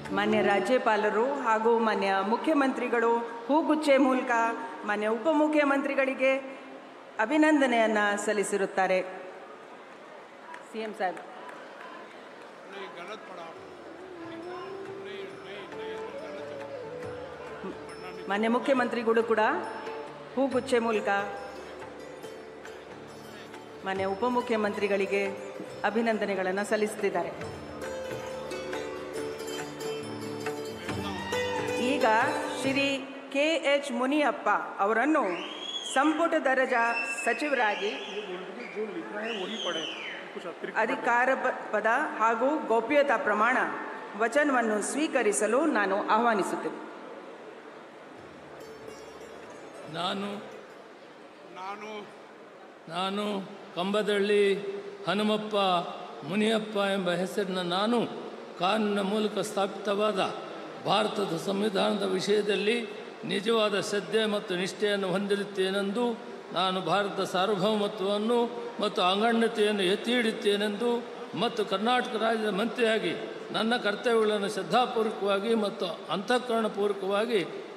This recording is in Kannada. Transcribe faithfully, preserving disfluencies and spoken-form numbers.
ಮಾನ್ಯ ರಾಜ್ಯಪಾಲರು ಹಾಗೂ ಮಾನ್ಯ ಮುಖ್ಯಮಂತ್ರಿಗಳು ಹೂಗುಚ್ಚೆ ಮೂಲಕ ಮಾನ್ಯ ಉಪಮುಖ್ಯಮಂತ್ರಿಗಳಿಗೆ ಅಭಿನಂದನೆಯನ್ನು ಸಲ್ಲಿಸಿರುತ್ತಾರೆ. C M Saheb. ಮಾನ್ಯ ಮುಖ್ಯಮಂತ್ರಿಗಳು ಕೂಡ ಹೂಗುಚ್ಚೆ ಮೂಲಕ ಮಾನ್ಯ ಉಪಮುಖ್ಯಮಂತ್ರಿಗಳಿಗೆ ಅಭಿನಂದನೆಗಳನ್ನು ಸಲ್ಲಿಸುತ್ತಿದ್ದಾರೆ. ಈಗ ಶ್ರೀ ಕೆ ಎಚ್ ಮುನಿಯಪ್ಪ ಅವರನ್ನು ಸಂಪುಟ ದರ್ಜಾ ಸಚಿವರಾಗಿ ಅಧಿಕಾರ ಪದ ಹಾಗೂ ಗೌಪ್ಯತಾ ಪ್ರಮಾಣ ವಚನವನ್ನು ಸ್ವೀಕರಿಸಲು ನಾನು ಆಹ್ವಾನಿಸುತ್ತೇನೆ. ನಾನು ನಾನು ನಾನು ಕಂಬದಳ್ಳಿ ಹನುಮಪ್ಪ ಮುನಿಯಪ್ಪ ಎಂಬ ಹೆಸರಿನ ನಾನು ಕಾನೂನಿನ ಮೂಲಕ ಸ್ಥಾಪಿತವಾದ ಭಾರತದ ಸಂವಿಧಾನದ ವಿಷಯದಲ್ಲಿ ನಿಜವಾದ ಶ್ರದ್ಧೆ ಮತ್ತು ನಿಷ್ಠೆಯನ್ನು ಹೊಂದಿರುತ್ತೇನೆಂದು, ನಾನು ಭಾರತದ ಸಾರ್ವಭೌಮತ್ವವನ್ನು ಮತ್ತು ಅಖಂಡತೆಯನ್ನು ಎತ್ತಿ ಹಿಡಿಯುತ್ತೇನೆಂದು ಮತ್ತು ಕರ್ನಾಟಕ ರಾಜ್ಯದ ಮಂತ್ರಿಯಾಗಿ ನನ್ನ ಕರ್ತವ್ಯಗಳನ್ನು ಶ್ರದ್ಧಾಪೂರ್ವಕವಾಗಿ ಮತ್ತು ಅಂತಃಕರಣಪೂರ್ವಕವಾಗಿ